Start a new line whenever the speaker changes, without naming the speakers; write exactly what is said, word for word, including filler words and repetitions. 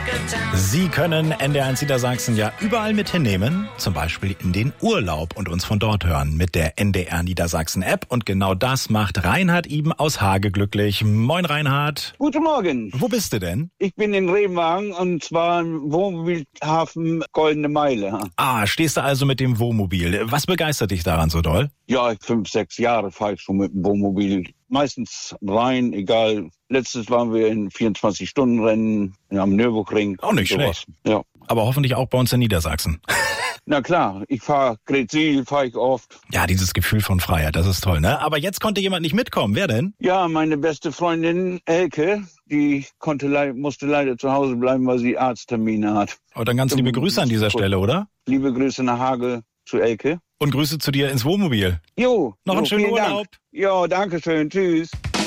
Sie können N D R eins Niedersachsen ja überall mit hinnehmen, zum Beispiel in den Urlaub und uns von dort hören mit der N D R Niedersachsen App. Und genau das macht Reinhard Iben aus Hage glücklich. Moin Reinhard.
Guten Morgen.
Wo bist du denn?
Ich bin in Remagen und zwar im Wohnmobilhafen Goldene Meile.
Ah, stehst du also mit dem Wohnmobil. Was begeistert dich daran so doll?
Ja, fünf, sechs Jahre fahre ich schon mit dem Wohnmobil. Meistens rein, egal. Letztes waren wir in vierundzwanzig-Stunden-Rennen am Nürburgring.
Auch nicht schlecht.
Ja.
Aber hoffentlich auch bei uns in Niedersachsen.
Na klar, ich fahre Gretzil, fahre ich oft.
Ja, dieses Gefühl von Freiheit, das ist toll, ne? Aber jetzt konnte jemand nicht mitkommen. Wer denn?
Ja, meine beste Freundin Elke, die konnte le- musste leider zu Hause bleiben, weil sie Arzttermine hat.
Oh, dann ganz liebe Grüße an dieser Stelle, oder?
Liebe Grüße nach Hage zu Elke.
Und Grüße zu dir ins Wohnmobil.
Jo.
Noch einen
jo,
schönen
vielen
Urlaub.
Dank. Ja, danke schön. Tschüss.